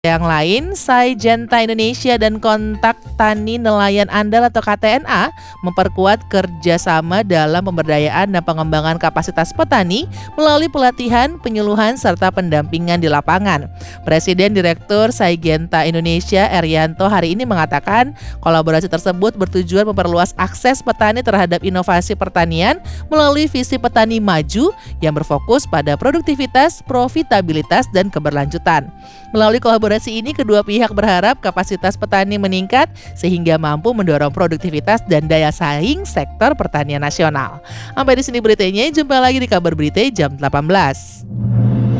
Yang lain, Syngenta Indonesia dan Kontak Tani Nelayan Andal atau KTNA memperkuat kerjasama dalam pemberdayaan dan pengembangan kapasitas petani melalui pelatihan, penyuluhan, serta pendampingan di lapangan. Presiden Direktur Syngenta Indonesia, Erianto, hari ini mengatakan kolaborasi tersebut bertujuan memperluas akses petani terhadap inovasi pertanian melalui visi petani maju yang berfokus pada produktivitas, profitabilitas, dan keberlanjutan. Melalui kolaborasi ini, kedua pihak berharap kapasitas petani meningkat sehingga mampu mendorong produktivitas dan daya saing sektor pertanian nasional. Sampai di sini beritanya, jumpa lagi di Kabar Berita jam 18.